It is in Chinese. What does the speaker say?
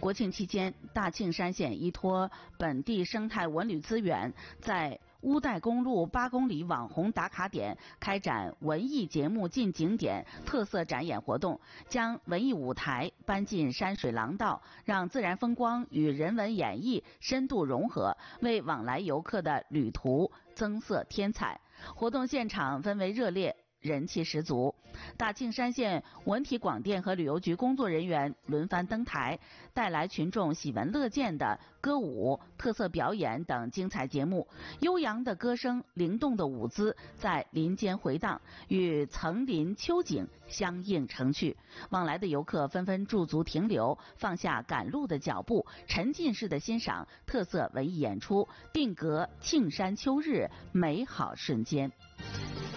国庆期间，大庆山县依托本地生态文旅资源，在乌代公路8公里网红打卡点开展文艺节目进景点特色展演活动，将文艺舞台搬进山水廊道，让自然风光与人文演绎深度融合，为往来游客的旅途增色添彩。活动现场氛围热烈，人气十足。大庆山县文体广电和旅游局工作人员轮番登台，带来群众喜闻乐见的歌舞、特色表演等精彩节目。悠扬的歌声、灵动的舞姿在林间回荡，与层林秋景相映成趣。往来的游客纷纷驻足停留，放下赶路的脚步，沉浸式的欣赏特色文艺演出，定格庆山秋日美好瞬间。